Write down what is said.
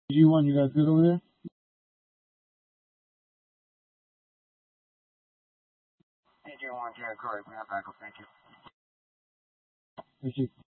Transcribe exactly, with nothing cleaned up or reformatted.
G one, you guys good over there? P G one, yeah, correct. We have backup. Thank you. Appreciate